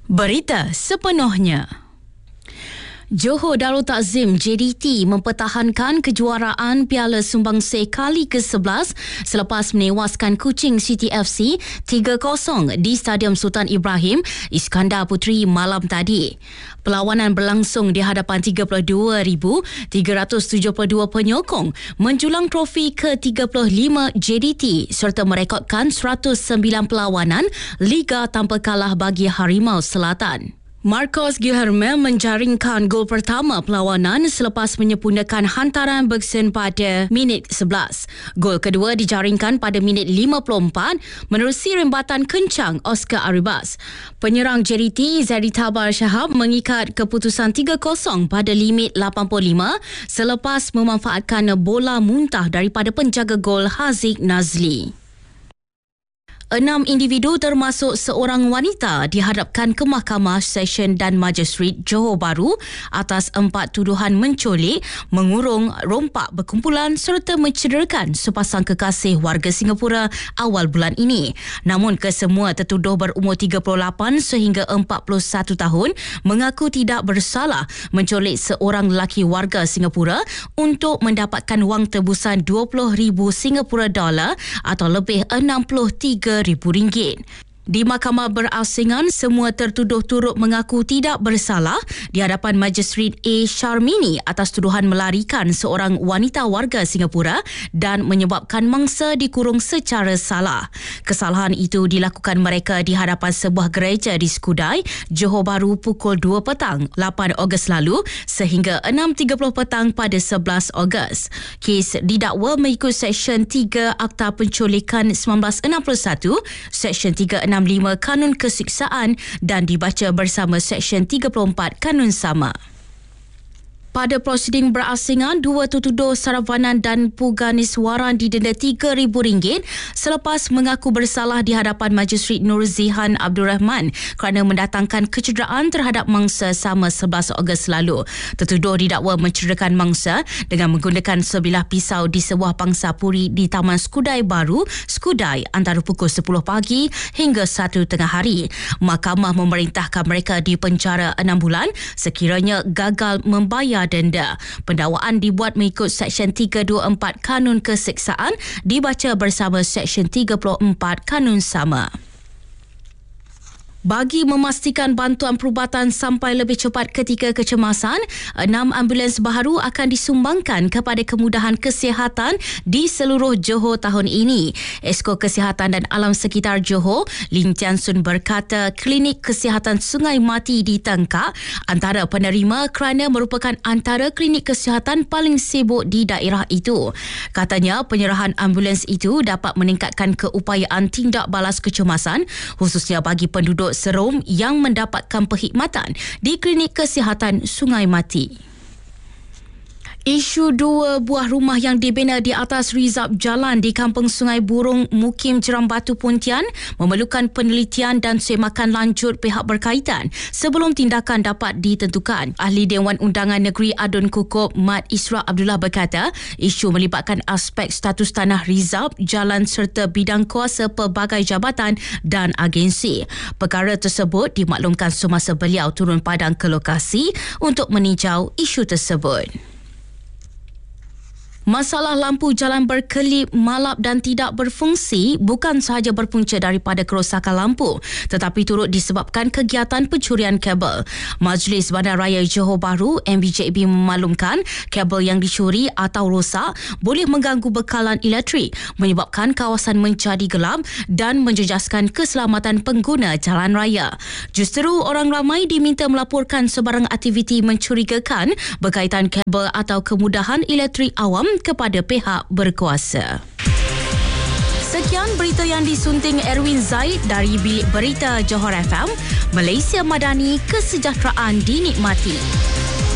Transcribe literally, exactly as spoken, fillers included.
Berita sepenuhnya. Johor Darul Takzim J D T mempertahankan kejuaraan Piala Sumbangsih kali ke sebelas selepas menewaskan Kuching City F C tiga kosong di Stadium Sultan Ibrahim Iskandar Puteri malam tadi. Perlawanan berlangsung di hadapan tiga puluh dua ribu tiga ratus tujuh puluh dua penyokong menjulang trofi ke tiga puluh lima J D T serta merekodkan seratus sembilan perlawanan Liga tanpa kalah bagi Harimau Selatan. Marcos Guilherme menjaringkan gol pertama perlawanan selepas menyempurnakan hantaran Bergson pada minit sebelas. Gol kedua dijaringkan pada minit lima puluh empat menerusi rembatan kencang Oscar Arribas. Penyerang J D T Zaidi Tabar Shahab mengikat keputusan tiga kosong pada limit lapan puluh lima selepas memanfaatkan bola muntah daripada penjaga gol Haziq Nazli. Enam individu termasuk seorang wanita dihadapkan ke Mahkamah Session dan Magistrate Johor Bahru atas empat tuduhan menculik, mengurung, rompak berkumpulan serta mencederakan sepasang kekasih warga Singapura awal bulan ini. Namun kesemua tertuduh berumur tiga puluh lapan sehingga empat puluh satu tahun mengaku tidak bersalah menculik seorang lelaki warga Singapura untuk mendapatkan wang tebusan dua puluh ribu Singapura dolar atau lebih enam puluh tiga ribu ringgit. Di Mahkamah Berasingan, semua tertuduh turut mengaku tidak bersalah di hadapan Magistrate A. Sharmini atas tuduhan melarikan seorang wanita warga Singapura dan menyebabkan mangsa dikurung secara salah. Kesalahan itu dilakukan mereka di hadapan sebuah gereja di Skudai, Johor Bahru pukul dua petang lapan Ogos lalu sehingga enam tiga puluh petang pada sebelas Ogos. Kes didakwa mengikut Seksyen tiga Akta Penculikan seribu sembilan ratus enam puluh satu, Seksyen tiga enam lima Kanun Kesiksaan dan dibaca bersama Seksyen tiga puluh empat Kanun sama. Pada prosiding berasingan, dua tertuduh Saravanan dan Puganiswaran didenda tiga ribu ringgit selepas mengaku bersalah di hadapan Magistrate Nur Zihan Abdul Rahman kerana mendatangkan kecederaan terhadap mangsa sama sebelas Ogos lalu. Tertuduh didakwa mencederakan mangsa dengan menggunakan sebilah pisau di sebuah pangsapuri di Taman Skudai Baru, Skudai antara pukul sepuluh pagi hingga satu tengah hari. Mahkamah memerintahkan mereka dipenjara enam bulan sekiranya gagal membayar denda. Pendakwaan dibuat mengikut Seksyen tiga dua empat Kanun Kesiksaan dibaca bersama Seksyen tiga puluh empat Kanun sama. Bagi memastikan bantuan perubatan sampai lebih cepat ketika kecemasan, enam ambulans baharu akan disumbangkan kepada kemudahan kesihatan di seluruh Johor tahun ini. Esko Kesihatan dan Alam Sekitar Johor, Lin Tian Sun berkata klinik kesihatan Sungai Mati ditengkak antara penerima kerana merupakan antara klinik kesihatan paling sibuk di daerah itu. Katanya penyerahan ambulans itu dapat meningkatkan keupayaan tindak balas kecemasan khususnya bagi penduduk Serom yang mendapatkan perkhidmatan di klinik kesihatan Sungai Mati. Isu dua buah rumah yang dibina di atas rizab jalan di Kampung Sungai Burung, Mukim Jeram Batu Pontian memerlukan penelitian dan semakan lanjut pihak berkaitan sebelum tindakan dapat ditentukan. Ahli Dewan Undangan Negeri Adun Kukup Mat Isra Abdullah berkata, isu melibatkan aspek status tanah rizab jalan serta bidang kuasa pelbagai jabatan dan agensi. Perkara tersebut dimaklumkan semasa beliau turun padang ke lokasi untuk meninjau isu tersebut. Masalah lampu jalan berkelip, malap dan tidak berfungsi bukan sahaja berpunca daripada kerosakan lampu tetapi turut disebabkan kegiatan pencurian kabel. Majlis Bandaraya Johor Bahru M B J B memaklumkan kabel yang dicuri atau rosak boleh mengganggu bekalan elektrik, menyebabkan kawasan menjadi gelap dan menjejaskan keselamatan pengguna jalan raya. Justeru orang ramai diminta melaporkan sebarang aktiviti mencurigakan berkaitan kabel atau kemudahan elektrik awam kepada pihak berkuasa. Sekian berita yang disunting Erwin Zaid dari Bilik Berita Johor F M, Malaysia Madani, kesejahteraan dinikmati.